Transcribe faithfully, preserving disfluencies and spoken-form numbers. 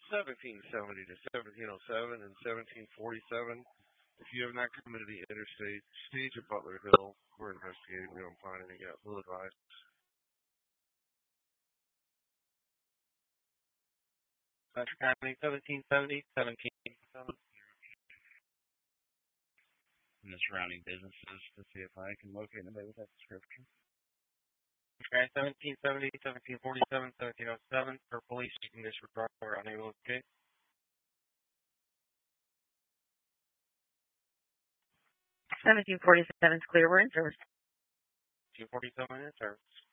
seventeen seventy to seventeen oh seven and seventeen forty-seven. If you have not committed the interstate, stage at Butler Hill. We're investigating. We don't find any yet. We'll advise. Metro County seventeen seventy, seventeen seventy. And the surrounding businesses to see if I can locate anybody with that description. Okay, seventeen seventy, seventeen forty-seven, seventeen oh seven. For police, you can disregard or unable to locate. seventeen forty-seven is clear. We're in service. two forty-seven in service.